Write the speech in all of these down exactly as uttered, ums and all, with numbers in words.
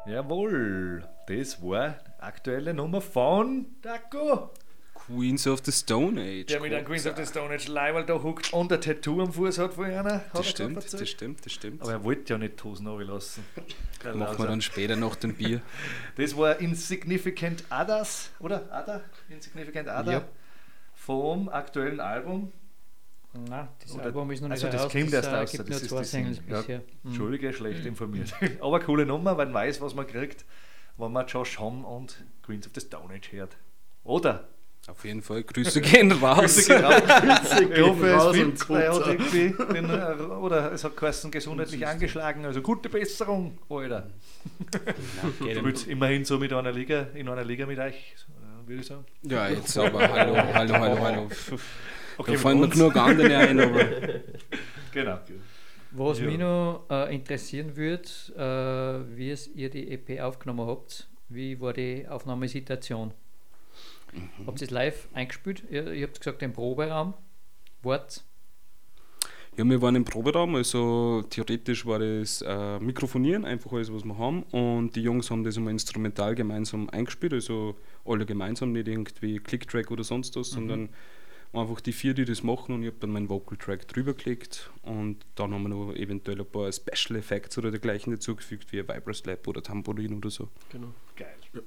Jawohl, das war aktuelle Nummer von Taco. Queens of the Stone Age. Der mit einem Queens of the Stone Age Leiberl da huckt und ein Tattoo am Fuß hat von einer. Hat Das stimmt, das stimmt, das stimmt. Aber er wollte ja nicht die Hosen runterlassen. Machen wir dann später noch den Bier. Das war Insignificant Others, oder? Other? Insignificant Other? Ja. Vom aktuellen Album. Nein, das Oder- Album ist noch nicht also so das kommt erst äh, raus, gibt das nur ist zwei das- Singles ja. bisher. Mhm. Entschuldige, schlecht informiert. Aber coole Nummer, weil man weiß, was man kriegt, wenn man Josh Homme und Queens of the Stone Age hört. Oder? Auf jeden Fall, Grüße gehen raus. Grüße gehen raus. Ich gehen hoffe, raus es und fit, weil er hat Kupfer. irgendwie den, äh, oder es hat geheißen, gesundheitlich angeschlagen, also gute Besserung, Alter. Geht Du ihm- willst immerhin so mit einer Liga, in einer Liga mit euch, äh, würde ich sagen. Ja, jetzt aber hallo, hallo, hallo, hallo. Okay, Da fallen mir mit uns. genug andere ein, aber Genau. Was Ja. mich noch äh, interessieren würde, äh, wie es ihr die E P aufgenommen habt, wie war die Aufnahmesituation? Mhm. Habt ihr es live eingespielt? Ihr, ihr habt gesagt, im Proberaum. Wart ja, wir waren im Proberaum, also theoretisch war das äh, Mikrofonieren, einfach alles, was wir haben. Und die Jungs haben das immer instrumental gemeinsam eingespielt, also alle gemeinsam, nicht irgendwie Clicktrack oder sonst was, sondern einfach die vier, die das machen, und ich habe dann meinen Vocal Track drüber gelegt und dann haben wir noch eventuell ein paar Special Effects oder dergleichen dazugefügt, wie ein Vibroslap oder Tambourin oder so. Genau. Geil.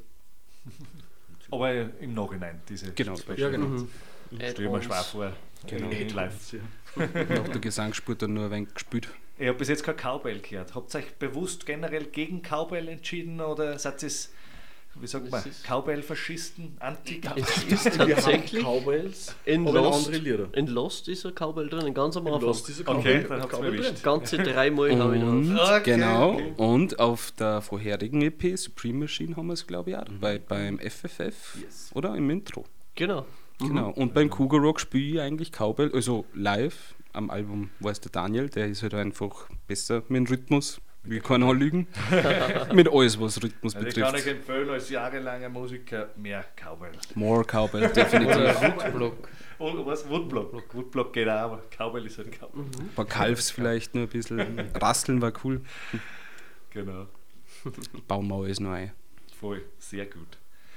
Aber im Nachhinein, diese Genau. Special Ja, genau. Effects. Stell mir schwer vor. Genau. In live. Nach der Gesangsspur dann nur ein wenig gespielt. Ich habe bis jetzt kein Cowbell gehört. Habt ihr euch bewusst generell gegen Cowbell entschieden oder seid ihr, wie sagt man, Das ist- Cowbell-Faschisten, anti Es ist Wir haben tatsächlich Cowbells, in aber Lost, andere Lieder. in Lost ist ein Cowbell drin, ganz am In Anfang. Lost ist ein Okay, Cowbell- dann habt ihr Cowbell mir drin. erwischt. Ganze dreimal habe ich Und, drauf. Okay, genau, okay. und auf der vorherigen E P, Supreme Machine, haben wir es glaube ich auch, bei, beim F F F, Yes. oder? Im Intro. Genau. Genau. Und beim Cougar Rock spiele ich eigentlich Cowbell, also live am Album war es der Daniel, der ist halt einfach besser mit dem Rhythmus, will keiner lügen, mit alles, was Rhythmus Also ich kann euch betrifft. empfehlen, als jahrelanger Musiker mehr Cowbell. More Cowbell, definitiv. oder Woodblock. Und was? Woodblock. Woodblock geht auch, aber Cowbell ist halt Cowbell. Ein paar Calves vielleicht nur ein bisschen, rasteln war cool. Genau. Baumauer ist noch ein. Voll, sehr gut.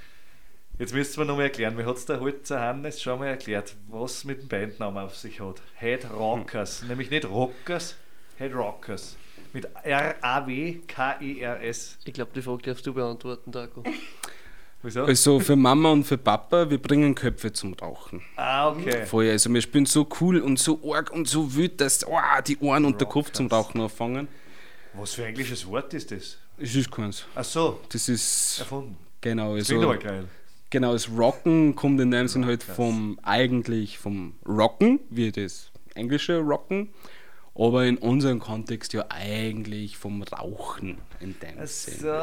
Jetzt müsst ihr mir noch mal erklären, mir hat es der Holzer Hannes schon mal erklärt, was mit dem Bandnamen auf sich hat. Head Rockers, nämlich nicht Rockers, Head Rockers. Mit R A W K E R S. Ich glaube, die Frage darfst du beantworten, Daco. Wieso? Also für Mama und für Papa, wir bringen Köpfe zum Rauchen. Ah, okay. Vorher, also wir spielen so cool und so arg und so wild, dass oh, die Ohren und der Kopf zum Rauchen anfangen. Was für ein englisches Wort ist das? Es ist keins. Ach so, Das ist, erfunden. genau, Klingt aber also, geil. genau, das Rocken kommt in dem Sinn halt Rockers. vom, eigentlich vom Rocken, wie das englische Rocken, aber in unserem Kontext ja eigentlich vom Rauchen in dem Ach Sinn. so.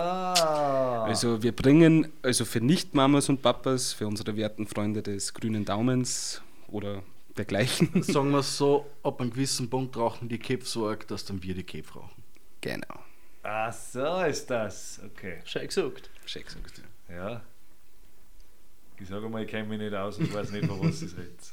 Also wir bringen, also für Nicht-Mamas und Papas, für unsere werten Freunde des grünen Daumens oder dergleichen. Sagen wir es so, ab einem gewissen Punkt rauchen die Köpfe so arg, dass dann wir die Köpfe rauchen. Genau. Ach so ist das. Okay. Schön gesagt. Schön gesagt. Ja. Ich sage mal, ich kenne mich nicht aus und weiß nicht, von was es redet.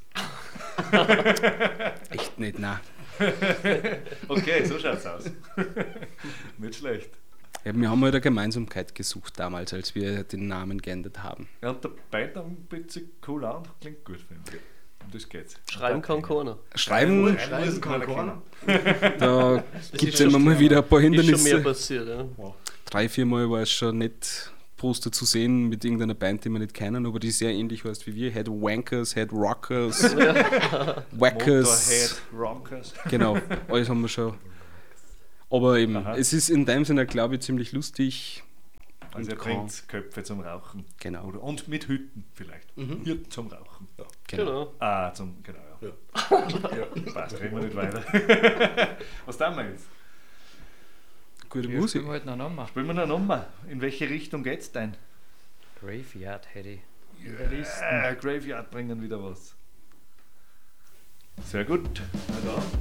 Echt nicht, nein. Okay, so schaut's aus. Nicht schlecht. Ja, wir haben halt eine Gemeinsamkeit gesucht damals, als wir den Namen geändert haben. Ja, und der Beinamen bietet sich cool an, klingt gut, finde ich. Um das geht's. Schreiben kann keiner. Schreiben, Schreiben kann keiner. da gibt es schon immer mal wieder ein paar Ist schon mehr Hindernisse. passiert, ja. Drei, vier Mal war es schon nicht Poster zu sehen mit irgendeiner Band, die wir nicht kennen, aber die sehr ähnlich heißt wie wir. Head Wankers, Head Rockers, Wackers. Motorhead, Rockers. Genau, alles haben wir schon. Aber eben, Aha. es ist in dem Sinne, glaube ich, ziemlich lustig. Also er Und kann- bringt Köpfe zum Rauchen. Genau. Oder, und mit Hüten vielleicht. Hüten zum Rauchen. Ja. Genau. Ah, zum, genau, ja. Ja, passt, reden wir nicht weiter. Was tun wir jetzt? Gute Wir Musik. spielen halt noch nochmal. Spielen wir eine Nummer. In welche Richtung geht's denn? Graveyard hätte ich. In der Liste. Äh, Graveyard bringen wieder was. Sehr gut. Na dann.